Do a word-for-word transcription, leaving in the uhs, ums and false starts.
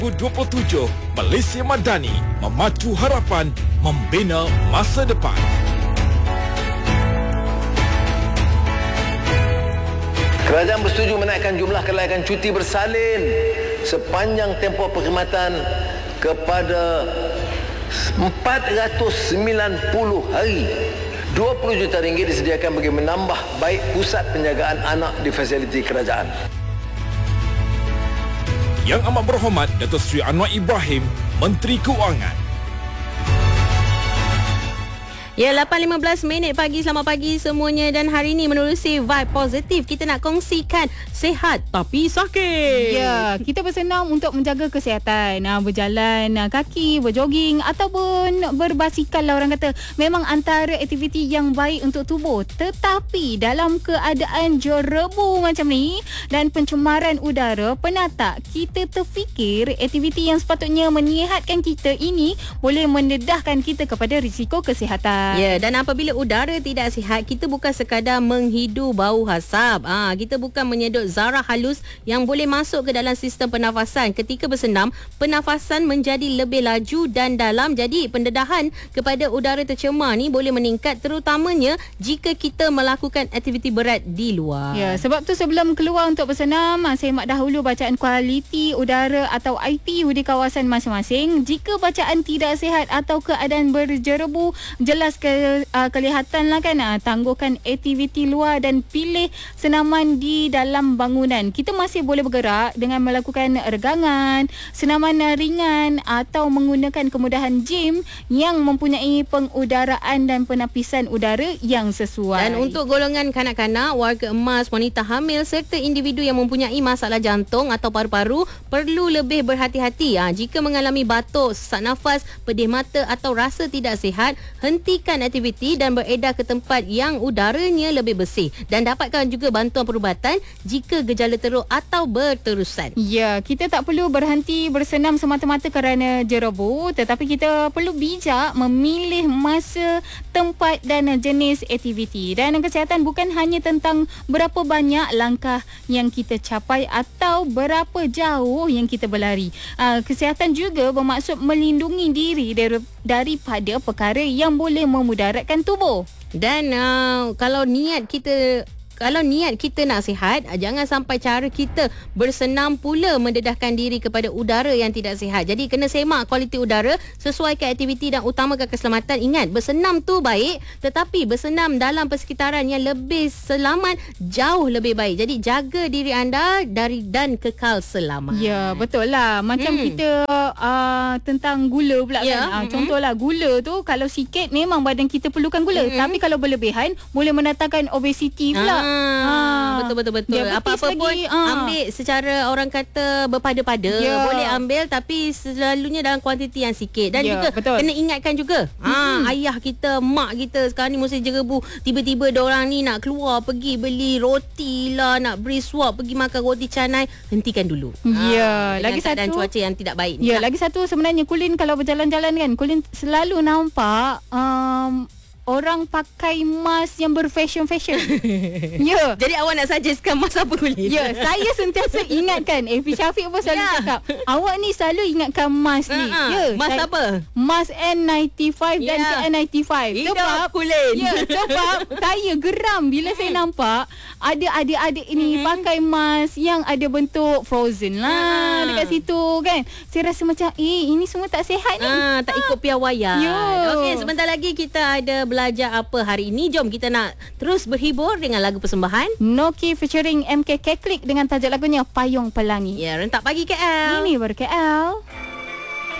dua ribu dua puluh tujuh, Malaysia Madani, memacu harapan, membina masa depan. Kerajaan bersetuju menaikkan jumlah kelayakan cuti bersalin sepanjang tempoh perkhidmatan kepada empat ratus sembilan puluh hari. dua puluh juta ringgit disediakan bagi menambah baik pusat penjagaan anak di fasiliti kerajaan. Yang Amat Berhormat Datuk Seri Anwar Ibrahim, Menteri Keuangan. Ya, lapan lima belas minit pagi. Selamat pagi semuanya. Dan hari ini menerusi vibe positif, kita nak kongsikan sihat tapi sakit. Ya, kita bersenam untuk menjaga kesihatan. Ha, berjalan kaki, berjoging ataupun berbasikal lah orang kata. Memang antara aktiviti yang baik untuk tubuh. Tetapi dalam keadaan jerebu macam ni dan pencemaran udara, pernah tak kita terfikir aktiviti yang sepatutnya menyihatkan kita ini boleh mendedahkan kita kepada risiko kesihatan? Ya, dan apabila udara tidak sihat, kita bukan sekadar menghidu bau hasap. Ah, ha, kita bukan menyedut zarah halus yang boleh masuk ke dalam sistem pernafasan. Ketika bersenam, pernafasan menjadi lebih laju dan dalam. Jadi, pendedahan kepada udara tercemar ni boleh meningkat, terutamanya jika kita melakukan aktiviti berat di luar. Ya, sebab tu sebelum keluar untuk bersenam, semak dahulu bacaan kualiti udara atau I P U di kawasan masing-masing. Jika bacaan tidak sihat atau keadaan berjerebu, jelas ke, uh, kelihatan lah kan, uh, tangguhkan aktiviti luar dan pilih senaman di dalam bangunan. Kita masih boleh bergerak dengan melakukan regangan, senaman ringan atau menggunakan kemudahan gym yang mempunyai pengudaraan dan penapisan udara yang sesuai. Dan untuk golongan kanak-kanak, warga emas, wanita hamil serta individu yang mempunyai masalah jantung atau paru-paru perlu lebih berhati-hati. Ha, jika mengalami batuk, sesak nafas, pedih mata atau rasa tidak sihat, hentikan aktiviti dan beredar ke tempat yang udaranya lebih bersih, dan dapatkan juga bantuan perubatan jika gejala teruk atau berterusan. Ya, kita tak perlu berhenti bersenam semata-mata kerana jerebu, tetapi kita perlu bijak memilih masa, tempat dan jenis aktiviti. Dan kesihatan bukan hanya tentang berapa banyak langkah yang kita capai atau berapa jauh yang kita berlari. Kesihatan juga bermaksud melindungi diri daripada perkara yang boleh memudaratkan tubuh. Dan uh, kalau niat kita Kalau niat kita nak sihat, jangan sampai cara kita bersenam pula mendedahkan diri kepada udara yang tidak sihat. Jadi kena semak kualiti udara, sesuaikan aktiviti dan utamakan keselamatan. Ingat, bersenam tu baik, tetapi bersenam dalam persekitaran yang lebih selamat jauh lebih baik. Jadi jaga diri anda dari dan kekal selamat. Ya, betul lah. Macam hmm. kita uh, tentang gula pula ya. kan. Uh, hmm. Contohlah gula tu, kalau sikit memang badan kita perlukan gula. Hmm. Tapi kalau berlebihan boleh mendatangkan obesiti pula. Ah, betul-betul-betul. Apa-apa pun ah. ambil secara orang kata berpada-pada. Yeah. Boleh ambil tapi selalunya dalam kuantiti yang sikit. Dan yeah, juga betul. Kena ingatkan juga. Hmm. Ah, ayah kita, mak kita sekarang ni musim jerebu, tiba-tiba diorang ni nak keluar pergi beli roti lah, nak beri suap pergi makan roti canai. Hentikan dulu. Ya, yeah. ah, lagi satu keadaan cuaca yang tidak baik. Ya, yeah, lagi satu sebenarnya Kulin kalau berjalan-jalan kan, Kulin selalu nampak um, orang pakai mask yang berfashion-fashion. Ya. Jadi awak nak suggestkan mask apa Kulin? Ya, saya sentiasa ingatkan. A P Syafiq pun selalu yeah. cakap, awak ni selalu ingatkan mask ni. Uh-huh. Ya. Mask saya, apa? Mask N sembilan puluh lima yeah. dan K N sembilan puluh lima. Hidup sebab Kulin. Ya, sebab saya geram bila saya nampak ada adik-adik ini mm-hmm. pakai mask yang ada bentuk frozen lah uh-huh. dekat situ kan. Saya rasa macam eh ini semua tak sihat ni. Ah, tak ikut piawaian. Yeah. Okey, sebentar lagi kita ada belajar apa hari ini. Jom kita nak terus berhibur dengan lagu persembahan Noki featuring M K Keklik dengan tajuk lagunya Payung Pelangi. Ya, rentak pagi K L. Ini baru K L.